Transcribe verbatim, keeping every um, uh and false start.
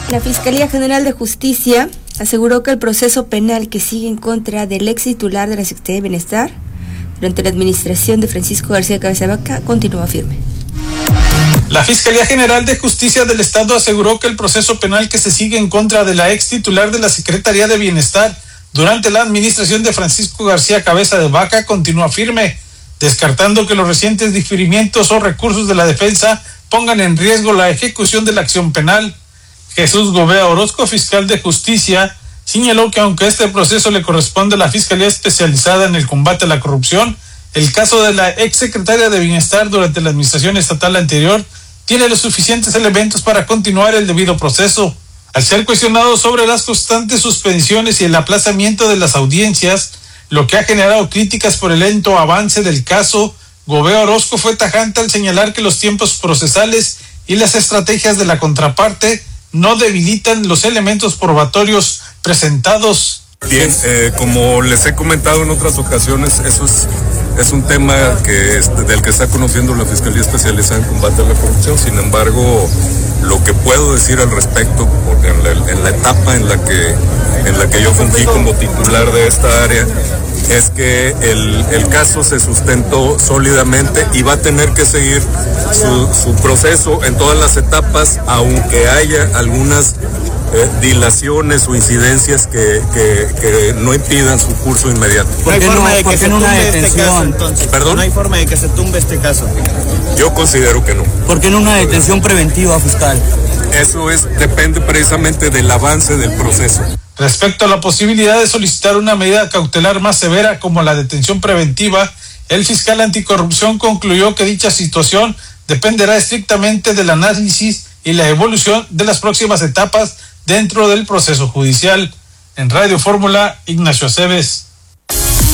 La Fiscalía General de Justicia aseguró que el proceso penal que sigue en contra del ex titular de la Secretaría de Bienestar durante la administración de Francisco García Cabeza de Vaca continúa firme. La Fiscalía General de Justicia del Estado aseguró que el proceso penal que se sigue en contra de la ex titular de la Secretaría de Bienestar durante la administración de Francisco García Cabeza de Vaca continúa firme, descartando que los recientes diferimientos o recursos de la defensa pongan en riesgo la ejecución de la acción penal. Jesús Gobea Orozco, fiscal de Justicia, señaló que aunque este proceso le corresponde a la Fiscalía Especializada en el Combate a la Corrupción, el caso de la exsecretaria de Bienestar durante la administración estatal anterior tiene los suficientes elementos para continuar el debido proceso. Al ser cuestionado sobre las constantes suspensiones y el aplazamiento de las audiencias, lo que ha generado críticas por el lento avance del caso, Gobea Orozco fue tajante al señalar que los tiempos procesales y las estrategias de la contraparte no debilitan los elementos probatorios presentados. Bien, eh, como les he comentado en otras ocasiones, eso es, es un tema que es, del que está conociendo la Fiscalía Especializada en Combate a la Corrupción. Sin embargo, lo que puedo decir al respecto, porque en la, en la etapa en la que en la que yo fungí como titular de esta área, es que el, el caso se sustentó sólidamente y va a tener que seguir su, su proceso en todas las etapas, aunque haya algunas eh, dilaciones o incidencias que, que, que no impidan su curso inmediato. ¿Por qué no, de que se una detención? Este caso, ¿Perdón? No hay forma de que se tumbe este caso. Yo considero que no. ¿Por qué no una detención preventiva, fiscal? Eso es, depende precisamente del avance del proceso. Respecto a la posibilidad de solicitar una medida cautelar más severa como la detención preventiva, el fiscal anticorrupción concluyó que dicha situación dependerá estrictamente del análisis y la evolución de las próximas etapas dentro del proceso judicial. En Radio Fórmula, Ignacio Aceves.